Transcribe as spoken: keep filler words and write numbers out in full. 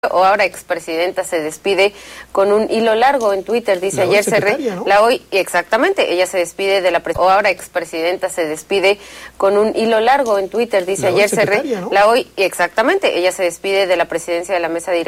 O ahora expresidenta se despide con un hilo largo en Twitter, dice la ayer se re, ¿no? La hoy exactamente, ella se despide de la o ahora expresidenta se despide con un hilo largo en Twitter, dice la ayer se re, ¿no? La hoy exactamente, ella se despide de la presidencia de la mesa directiva.